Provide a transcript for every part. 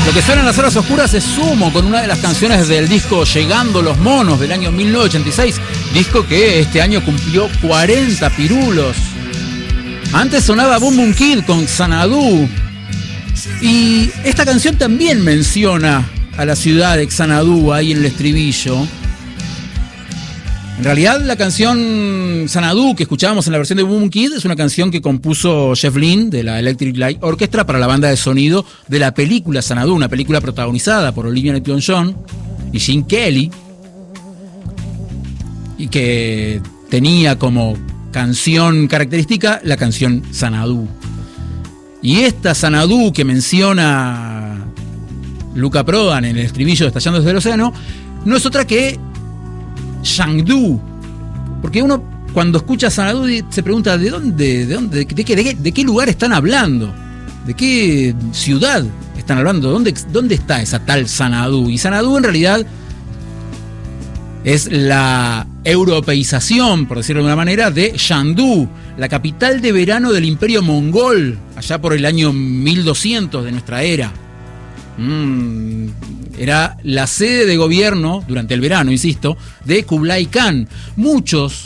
Lo que suena en las horas oscuras es Sumo, con una de las canciones del disco Llegando los Monos del año 1986, disco que este año cumplió 40 pirulos. Antes sonaba Boom Boom Kid con Xanadu, y esta canción también menciona a la ciudad de Xanadu ahí en el estribillo. En realidad la canción Xanadu que escuchábamos en la versión de Boom Boom Kid es una canción que compuso Jeff Lynne de la Electric Light Orchestra para la banda de sonido de la película Xanadu, una película protagonizada por Olivia Newton-John y Gene Kelly, y que tenía como canción característica la canción Xanadu. Y esta Xanadu que menciona Luca Prodan en el estribillo de Estallando desde el Océano no es otra que Chengdu, porque uno cuando escucha Xanadu se pregunta de qué lugar están hablando, de qué ciudad están hablando, dónde está esa tal Xanadu. Y Xanadu en realidad es la europeización, por decirlo de alguna manera, de Chengdu, la capital de verano del Imperio Mongol, allá por el año 1200 de nuestra era. Era la sede de gobierno, durante el verano, insisto, de Kublai Khan. Muchos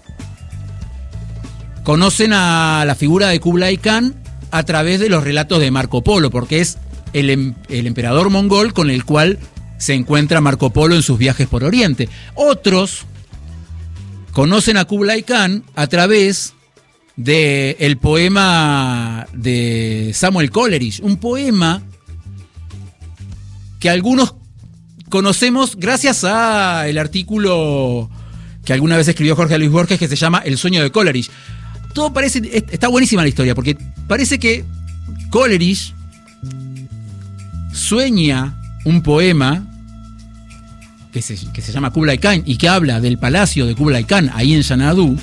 conocen a la figura de Kublai Khan a través de los relatos de Marco Polo, porque es el emperador mongol con el cual se encuentra Marco Polo en sus viajes por Oriente. Otros conocen a Kublai Khan a través del poema de Samuel Coleridge, un poema que algunos conocemos gracias a el artículo que alguna vez escribió Jorge Luis Borges, que se llama El sueño de Coleridge. Todo parece, está buenísima la historia, porque parece que Coleridge sueña un poema que se llama Kublai Khan y que habla del palacio de Kublai Khan ahí en Xanadu.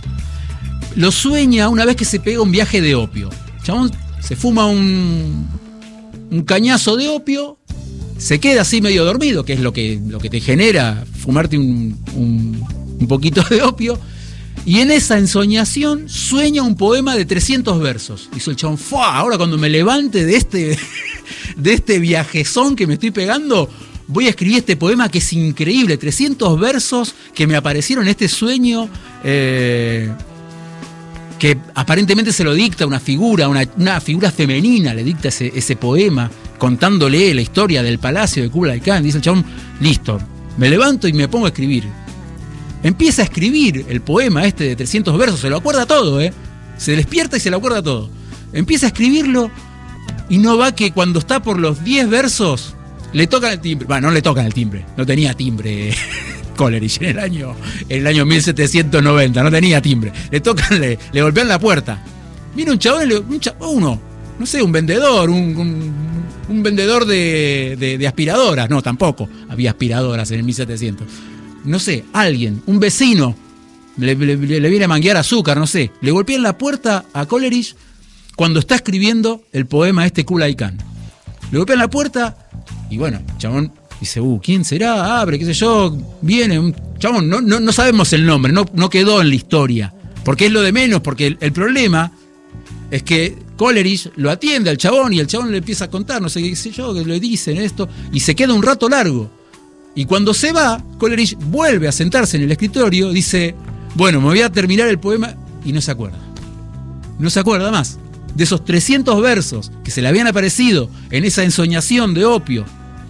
Lo sueña una vez que se pega un viaje de opio. Chabón se fuma un cañazo de opio, se queda así medio dormido, que es lo que te genera fumarte un poquito de opio, y en esa ensoñación sueña un poema de 300 versos. Hizo el chabón, ¡fua! Ahora cuando me levante de este viajezón que me estoy pegando, voy a escribir este poema que es increíble, 300 versos que me aparecieron en este sueño, que aparentemente se lo dicta una figura, una figura femenina, le dicta ese poema, contándole la historia del palacio de Kublai Khan. Dice el chabón, listo, me levanto y me pongo a escribir. Empieza a escribir el poema este de 300 versos, se lo acuerda todo, se despierta y se lo acuerda todo. Empieza a escribirlo y no va que cuando está por los 10 versos le tocan el timbre. Bueno, no le tocan el timbre, no tenía timbre Coleridge en el año 1790, no tenía timbre. Le golpean la puerta. Viene un chabón, no sé, un vendedor, un vendedor de aspiradoras. No, tampoco había aspiradoras en el 1700. No sé, alguien, un vecino, le viene a manguear azúcar, no sé. Le golpean la puerta a Coleridge cuando está escribiendo el poema Kublai Khan. Le golpean la puerta y bueno, chabón dice, ¿quién será? Abre, qué sé yo, viene un chabón, no sabemos el nombre, no quedó en la historia, porque es lo de menos, porque el problema es que Coleridge lo atiende al chabón y el chabón le empieza a contar, no sé qué sé yo, que le dicen esto, y se queda un rato largo. Y cuando se va, Coleridge vuelve a sentarse en el escritorio, dice, bueno, me voy a terminar el poema, y no se acuerda. No se acuerda más de esos 300 versos que se le habían aparecido en esa ensoñación de opio,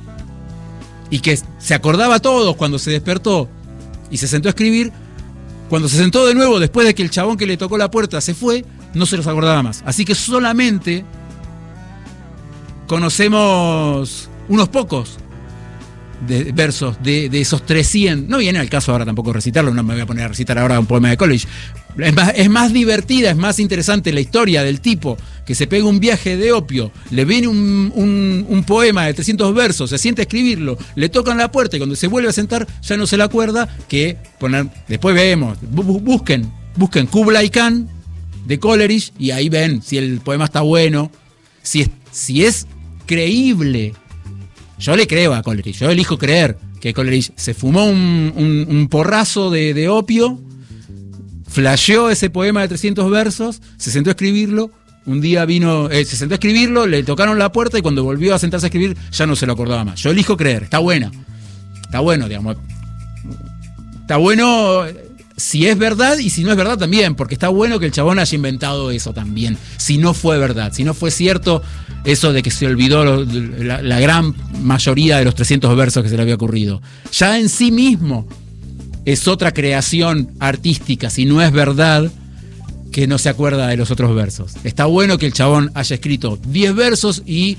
y que se acordaba todos cuando se despertó y se sentó a escribir. Cuando se sentó de nuevo, después de que el chabón que le tocó la puerta se fue, no se los acordaba más. Así que solamente conocemos unos pocos de versos de esos 300. No viene al caso ahora tampoco recitarlo, no me voy a poner a recitar ahora un poema de Coleridge. Es más divertida, es más interesante la historia del tipo que se pega un viaje de opio, le viene un poema de 300 versos, se siente a escribirlo, le tocan la puerta y cuando se vuelve a sentar ya no se le acuerda que poner. Después vemos, busquen Kublai Khan de Coleridge y ahí ven si el poema está bueno, si es creíble. Yo le creo a Coleridge, yo elijo creer que Coleridge se fumó un porrazo de opio, flasheó ese poema de 300 versos, se sentó a escribirlo Un día vino, se sentó a escribirlo, le tocaron la puerta y cuando volvió a sentarse a escribir ya no se lo acordaba más. Yo elijo creer, está bueno, digamos. Está bueno si es verdad y si no es verdad también, porque está bueno que el chabón haya inventado eso también, si no fue verdad, si no fue cierto eso de que se olvidó la gran mayoría de los 300 versos que se le había ocurrido. Ya en sí mismo es otra creación artística, si no es verdad, que no se acuerda de los otros versos. Está bueno que el chabón haya escrito 10 versos y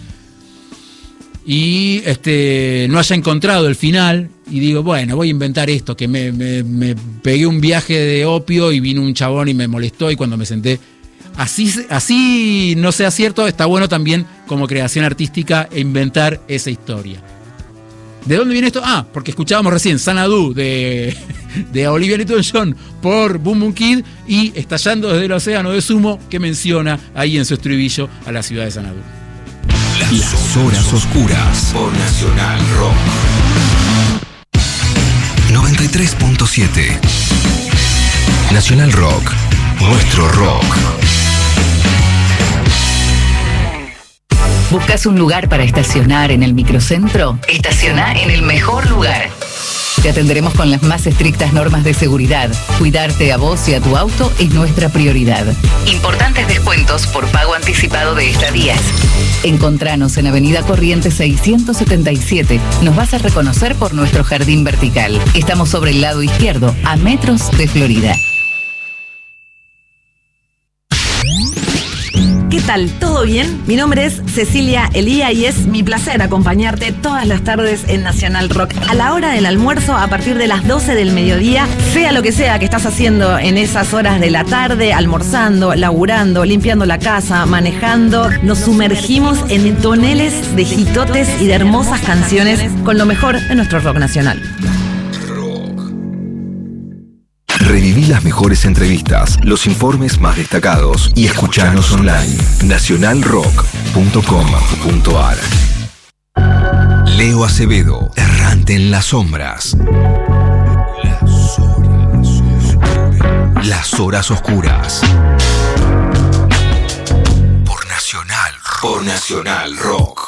no haya encontrado el final y digo, bueno, voy a inventar esto, que me pegué un viaje de opio y vino un chabón y me molestó y cuando me senté, así no sea cierto, está bueno también como creación artística inventar esa historia. ¿De dónde viene esto? Porque escuchábamos recién Xanadu de Olivia Newton-John por Boom Boom Kid y Estallando desde el océano de Sumo, que menciona ahí en su estribillo a la ciudad de Xanadu. Las horas oscuras por Nacional Rock 93.7. Nacional Rock, nuestro rock. ¿Buscas un lugar para estacionar en el microcentro? Estaciona en el mejor lugar. Te atenderemos con las más estrictas normas de seguridad. Cuidarte a vos y a tu auto es nuestra prioridad. Importantes descuentos por pago anticipado de estadías. Encontranos en Avenida Corrientes 677. Nos vas a reconocer por nuestro jardín vertical. Estamos sobre el lado izquierdo, a metros de Florida. ¿Qué tal? ¿Todo bien? Mi nombre es Cecilia Elía y es mi placer acompañarte todas las tardes en Nacional Rock. A la hora del almuerzo, a partir de las 12 del mediodía, sea lo que sea que estás haciendo en esas horas de la tarde, almorzando, laburando, limpiando la casa, manejando, nos sumergimos en toneles de hitotes y de hermosas canciones con lo mejor de nuestro rock nacional. Reviví las mejores entrevistas, los informes más destacados y escuchanos online. nacionalrock.com.ar. Leo Acevedo, errante en las sombras. Las horas oscuras. Por Nacional Rock.